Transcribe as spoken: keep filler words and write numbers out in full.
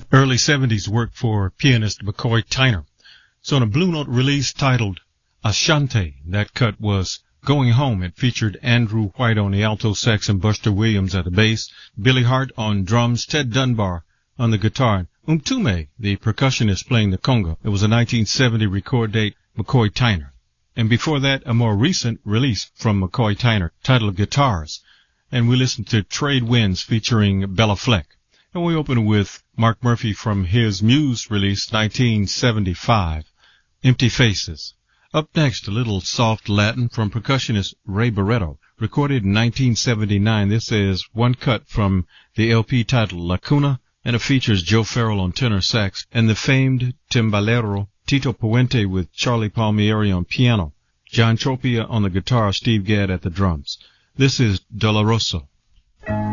early seventies work for pianist McCoy Tyner. So on a Blue Note release titled Ashanti, that cut was Going Home. It featured Andrew White on the alto sax and Buster Williams at the bass, Billy Hart on drums, Ted Dunbar on the guitar, and Umtume, the percussionist, playing the conga. It was a nineteen seventy record date, McCoy Tyner. And before that, a more recent release from McCoy Tyner titled Guitars. And we listened to Trade Winds featuring Bella Fleck. And we open with Mark Murphy from his Muse release, nineteen seventy-five, Empty Faces. Up next, a little soft Latin from percussionist Ray Barretto, recorded in nineteen seventy-nine. This is one cut from the L P titled Lacuna, and it features Joe Farrell on tenor sax and the famed timbalero Tito Puente with Charlie Palmieri on piano, John Tropia on the guitar, Steve Gadd at the drums. This is Doloroso.